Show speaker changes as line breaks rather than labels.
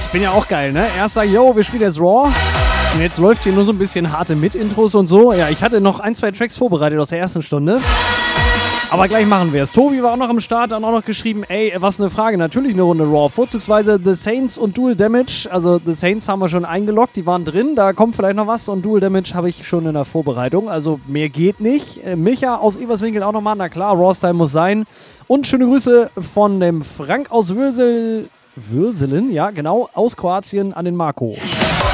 bin ja auch geil, ne? Erst sag, yo, wir spielen jetzt Raw. Und jetzt läuft hier nur so ein bisschen harte Mit-Intros und so. Ja, ich hatte noch 1, 2 Tracks vorbereitet aus der ersten Stunde. Aber gleich machen wir es. Tobi war auch noch am Start, dann auch noch geschrieben, ey, was eine Frage, natürlich eine Runde Raw. Vorzugsweise The Saints und Dual Damage. Also The Saints haben wir schon eingeloggt, die waren drin, da kommt vielleicht noch was. Und Dual Damage habe ich schon in der Vorbereitung, also mehr geht nicht. Micha aus Eberswinkel auch nochmal, na klar, Raw-Style muss sein. Und schöne Grüße von dem Frank aus Würselen, ja genau, aus Kroatien an den Marco.